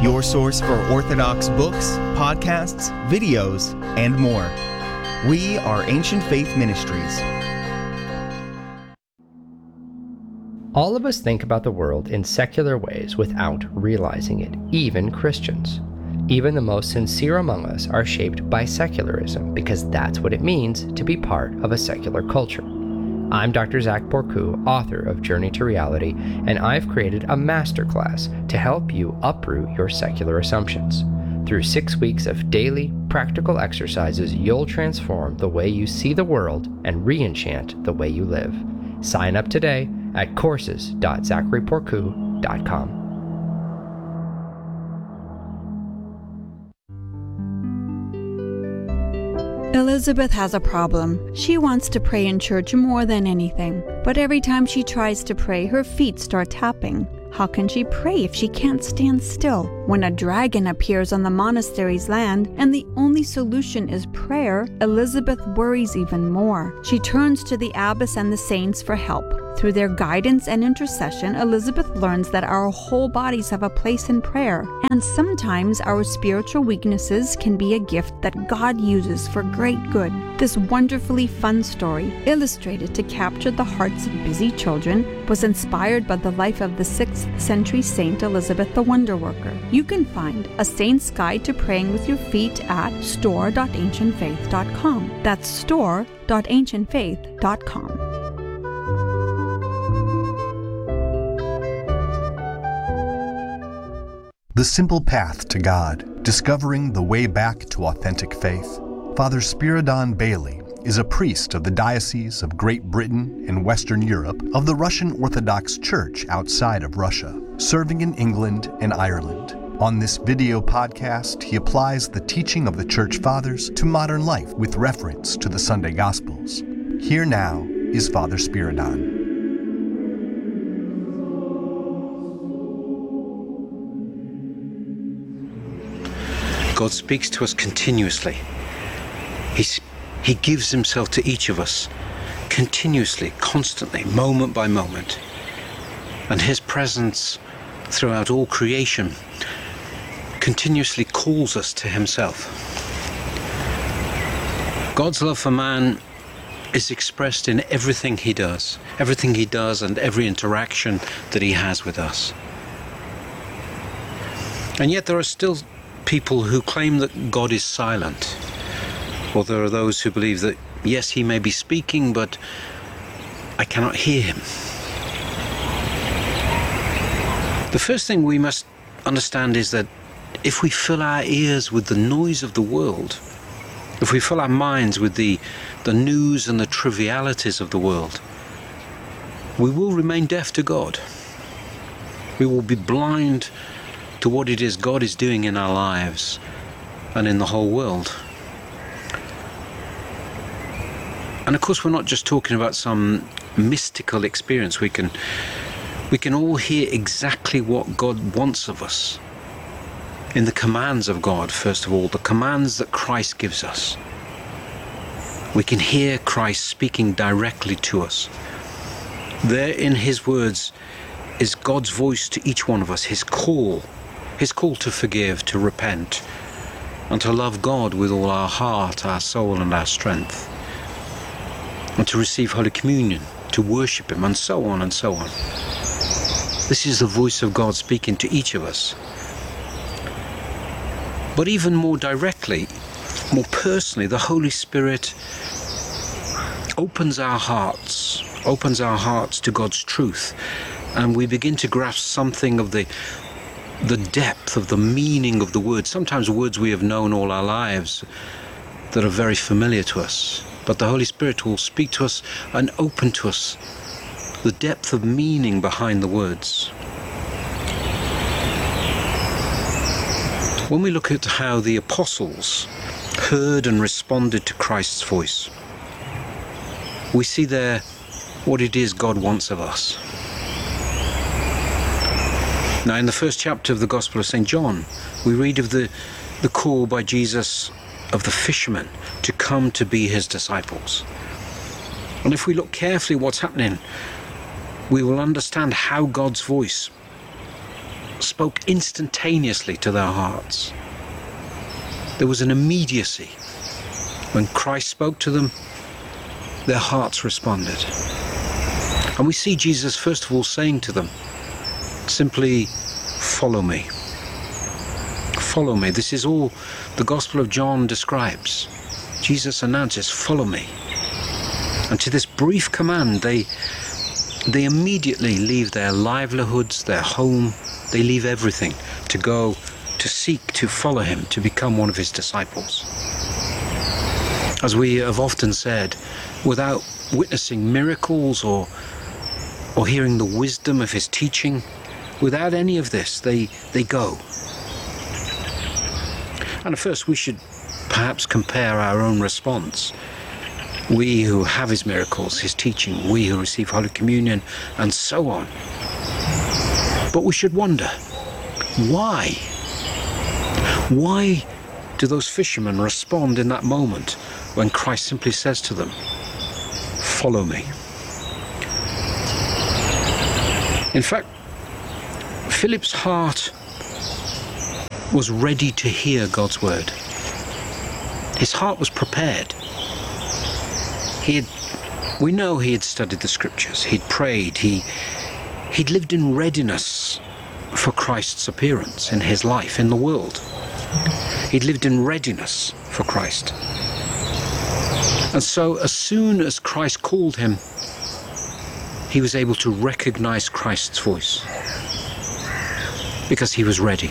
your source for Orthodox books, podcasts, videos, and more. We are Ancient Faith Ministries. All of us think about the world in secular ways without realizing it, even Christians. Even the most sincere among us are shaped by secularism because that's what it means to be part of a secular culture. I'm Dr. Zach Porcu, author of Journey to Reality, and I've created a masterclass to help you uproot your secular assumptions. Through 6 weeks of daily, practical exercises, you'll transform the way you see the world and re-enchant the way you live. Sign up today at courses.zacharyporcu.com. Elizabeth has a problem. She wants to pray in church more than anything, but every time she tries to pray, her feet start tapping. How can she pray if she can't stand still? When a dragon appears on the monastery's land and the only solution is prayer, Elizabeth worries even more. She turns to the abbess and the saints for help. Through their guidance and intercession, Elizabeth learns that our whole bodies have a place in prayer, and sometimes our spiritual weaknesses can be a gift that God uses for great good. This wonderfully fun story, illustrated to capture the hearts of busy children, was inspired by the life of the 6th century Saint Elizabeth the Wonder Worker. You can find A Saint's Guide to Praying with Your Feet at store.ancientfaith.com. That's store.ancientfaith.com. The Simple Path to God, Discovering the Way Back to Authentic Faith. Father Spiridon Bailey is a priest of the Diocese of Great Britain and Western Europe of the Russian Orthodox Church outside of Russia, serving in England and Ireland. On this video podcast, he applies the teaching of the Church Fathers to modern life with reference to the Sunday Gospels. Here now is Father Spiridon. God speaks to us continuously. He gives himself to each of us continuously, constantly, moment by moment. And his presence throughout all creation continuously calls us to himself. God's love for man is expressed in everything he does and every interaction that he has with us. And yet there are still people who claim that God is silent, or there are those who believe that, yes, he may be speaking, but I cannot hear him. The first thing we must understand is that if we fill our ears with the noise of the world, if we fill our minds with the news and the trivialities of the world, we will remain deaf to God. We will be blind to what it is God is doing in our lives and in the whole world. And of course, we're not just talking about some mystical experience. We can all hear exactly what God wants of us in the commands of God. First of all, the commands that Christ gives us. We can hear Christ speaking directly to us. There in his words is God's voice to each one of us, his call to forgive, to repent, and to love God with all our heart, our soul, and our strength, and to receive Holy Communion, to worship him, and so on and so on. This is the voice of God speaking to each of us. But even more directly, more personally, the Holy Spirit opens our hearts to God's truth, and we begin to grasp something of the depth of the meaning of the words, sometimes words we have known all our lives that are very familiar to us. But the Holy Spirit will speak to us and open to us the depth of meaning behind the words. When we look at how the apostles heard and responded to Christ's voice, we see there what it is God wants of us. Now, in the first chapter of the Gospel of St. John, we read of the call by Jesus of the fishermen to come to be his disciples. And if we look carefully what's happening, we will understand how God's voice spoke instantaneously to their hearts. There was an immediacy. When Christ spoke to them, their hearts responded. And we see Jesus first of all saying to them, simply, follow me. Follow me. This is all the Gospel of John describes. Jesus announces, follow me. And to this brief command, they immediately leave their livelihoods, their home, they leave everything to go, to seek, to follow him, to become one of his disciples. As we have often said, without witnessing miracles or hearing the wisdom of his teaching, without any of this, they go. And at first we should perhaps compare our own response. We who have his miracles, his teaching, we who receive Holy Communion, and so on. But we should wonder, why? Why do those fishermen respond in that moment when Christ simply says to them, follow me? In fact, Philip's heart was ready to hear God's word. His heart was prepared. We know he had studied the scriptures, he'd prayed, he'd lived in readiness for Christ's appearance in his life, in the world. He'd lived in readiness for Christ. And so as soon as Christ called him, he was able to recognize Christ's voice because he was ready.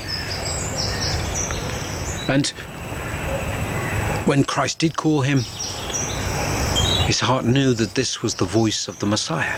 And when Christ did call him, his heart knew that this was the voice of the Messiah.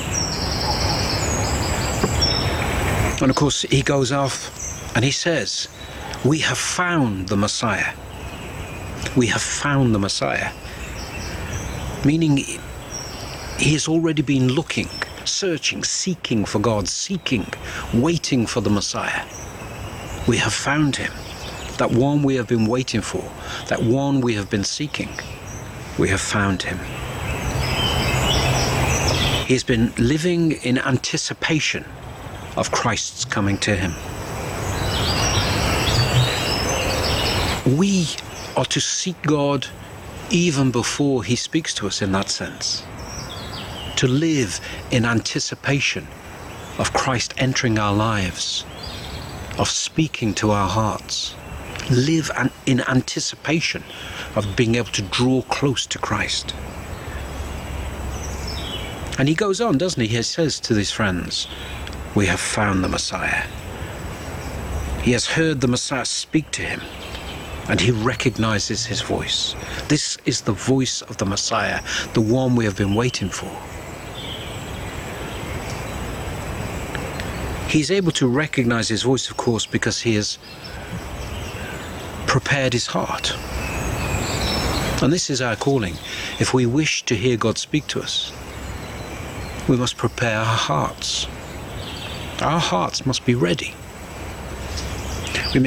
And of course, he goes off and he says, we have found the Messiah. We have found the Messiah. Meaning he has already been looking, searching, seeking for God, waiting for the Messiah. We have found him. That one we have been waiting for, that one we have been seeking. We have found him. He has been living in anticipation of Christ's coming to him. We are to seek God even before he speaks to us in that sense. To live in anticipation of Christ entering our lives, of speaking to our hearts. Live in anticipation of being able to draw close to Christ. And he goes on, doesn't he? He says to his friends, we have found the Messiah. He has heard the Messiah speak to him, and he recognizes his voice. This is the voice of the Messiah, the one we have been waiting for. He's able to recognize his voice, of course, because he has prepared his heart. And this is our calling. If we wish to hear God speak to us, we must prepare our hearts. Our hearts must be ready. We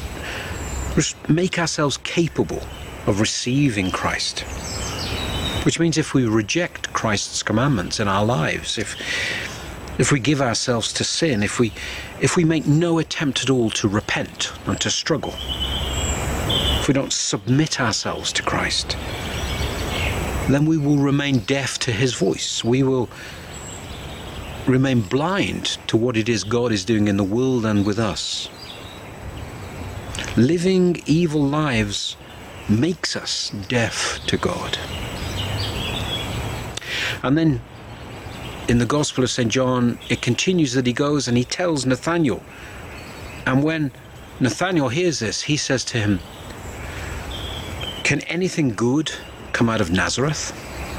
make ourselves capable of receiving Christ. Which means if we reject Christ's commandments in our lives, if we give ourselves to sin, if we make no attempt at all to repent and to struggle, if we don't submit ourselves to Christ, then we will remain deaf to his voice. We will remain blind to what it is God is doing in the world and with us. Living evil lives makes us deaf to God. And then in the Gospel of St. John, it continues that he goes and he tells Nathanael. And when Nathanael hears this, he says to him, can anything good come out of Nazareth?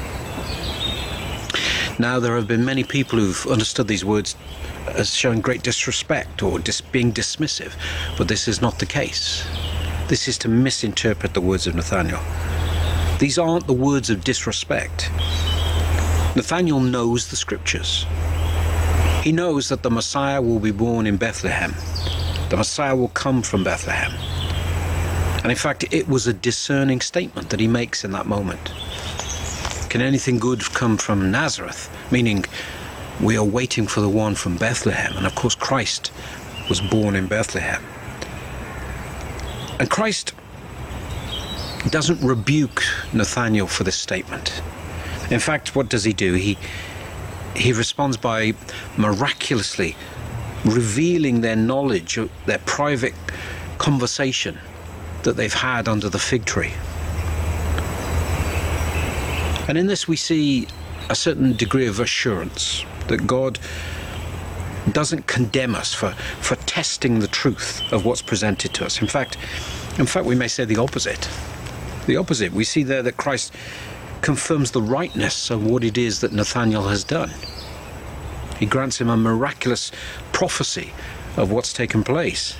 Now, there have been many people who've understood these words as showing great disrespect or being dismissive, but this is not the case. This is to misinterpret the words of Nathanael. These aren't the words of disrespect. Nathanael knows the scriptures. He knows that the Messiah will be born in Bethlehem. The Messiah will come from Bethlehem. And in fact, it was a discerning statement that he makes in that moment. Can anything good come from Nazareth? Meaning, we are waiting for the one from Bethlehem. And of course, Christ was born in Bethlehem. And Christ doesn't rebuke Nathanael for this statement. In fact, what does he do? He responds by miraculously revealing their knowledge, their private conversation that they've had under the fig tree. And in this we see a certain degree of assurance that God doesn't condemn us for testing the truth of what's presented to us. In fact, we may say the opposite. The opposite. We see there that Christ confirms the rightness of what it is that Nathanael has done. He grants him a miraculous prophecy of what's taken place.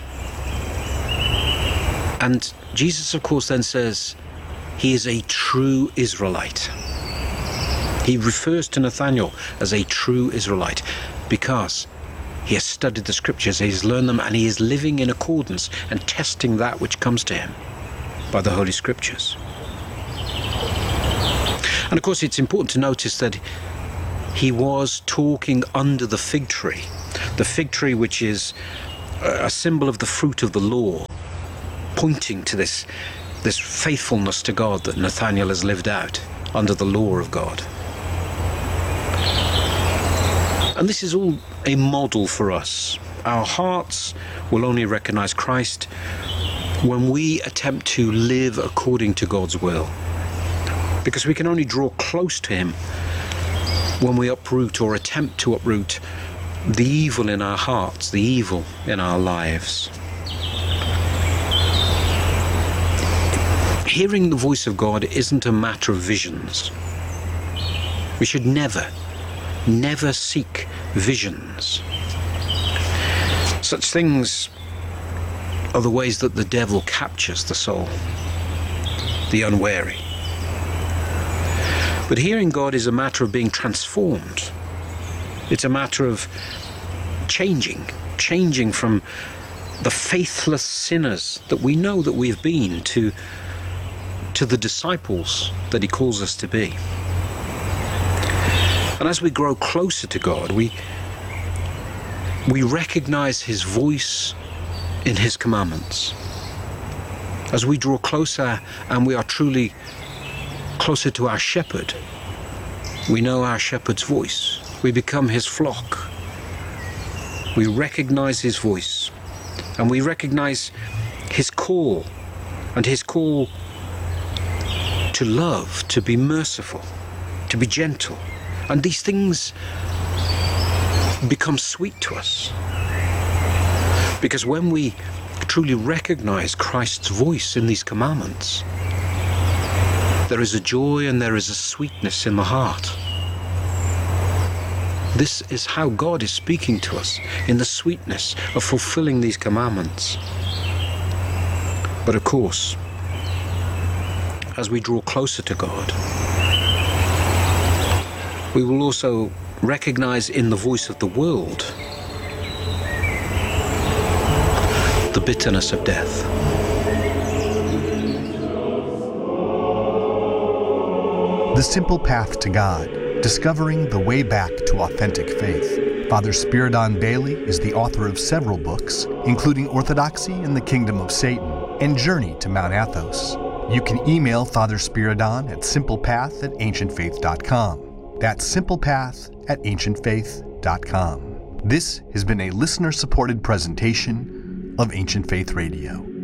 And Jesus, of course, then says he is a true Israelite. He refers to Nathanael as a true Israelite because he has studied the scriptures, he has learned them, and he is living in accordance and testing that which comes to him by the Holy Scriptures. And of course, it's important to notice that he was talking under the fig tree which is a symbol of the fruit of the law, pointing to this faithfulness to God that Nathanael has lived out under the law of God. And this is all a model for us. Our hearts will only recognize Christ when we attempt to live according to God's will, because we can only draw close to him when we uproot or attempt to uproot the evil in our hearts, the evil in our lives. Hearing the voice of God isn't a matter of visions. We should never seek visions. Such things are the ways that the devil captures the soul, the unwary. But hearing God is a matter of being transformed. It's a matter of changing from the faithless sinners that we know that we've been to the disciples that he calls us to be. And as we grow closer to God, we recognize his voice in his commandments. As we draw closer and we are truly closer to our shepherd, we know our shepherd's voice. We become his flock. We recognize his voice, and we recognize his call, and his call to love, to be merciful, to be gentle. And these things become sweet to us, because when we truly recognize Christ's voice in these commandments, there is a joy and there is a sweetness in the heart. This is how God is speaking to us, in the sweetness of fulfilling these commandments. But of course, as we draw closer to God, we will also recognize in the voice of the world the bitterness of death. The Simple Path to God, Discovering the Way Back to Authentic Faith. Father Spiridon Bailey is the author of several books, including Orthodoxy in the Kingdom of Satan and Journey to Mount Athos. You can email Father Spiridon at simplepath@ancientfaith.com. That's simplepath@ancientfaith.com. This has been a listener-supported presentation of Ancient Faith Radio.